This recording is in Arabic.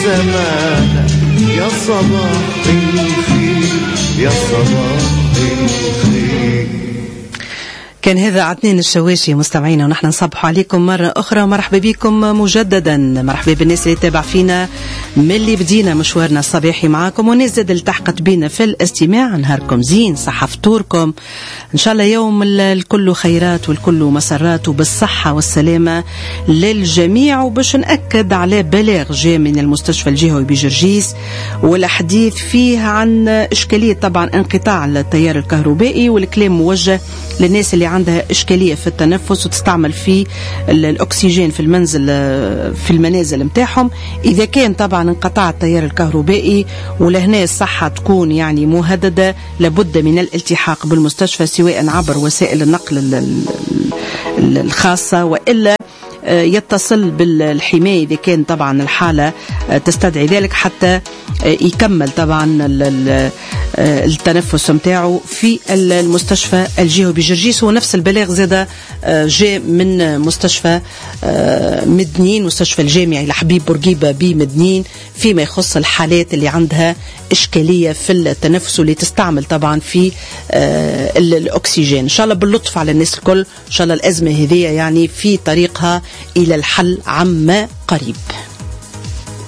زمانة. يا صباح الخير يا صباح الخير. كان هذا عدنان الشواشي مستمعينا، ونحن نصبح عليكم مرة أخرى. مرحبا بكم مجددا، مرحبا بالناس اللي تابع فينا من اللي بدينا مشوارنا الصباحي معاكم، والناس زاد التحقت بينا في الاستماع. نهاركم زين، صحة فطوركم إن شاء الله، يوم الكل خيرات والكل مسرات وبالصحة والسلامة للجميع. وباش نأكد على بلاغ جاء من المستشفى الجهوي بجرجيس، والحديث فيه عن إشكالية طبعا انقطاع التيار الكهربائي، والكلام موجه للناس اللي عندها إشكالية في التنفس وتستعمل فيه الأكسجين في المنازل متاعهم. إذا كان طبعا انقطاع التيار الكهربائي ولهنا الصحة تكون يعني مهددة، لابد من الالتحاق بالمستشفى سواء عبر وسائل النقل الخاصة، وإلا يتصل بالحماية إذا كان طبعا الحالة تستدعي ذلك، حتى يكمل طبعا التنفس متاعه في المستشفى الجهوي بجرجيس. ونفس البلاغ زاد جاء من مستشفى مدنين، مستشفى الجامعي لحبيب بورقيبة بمدنين، فيما يخص الحالات اللي عندها إشكالية في التنفس واللي تستعمل طبعا في الأكسجين. إن شاء الله باللطف على الناس الكل، إن شاء الله الأزمة هذه يعني في طريقها إلى الحل عما قريب.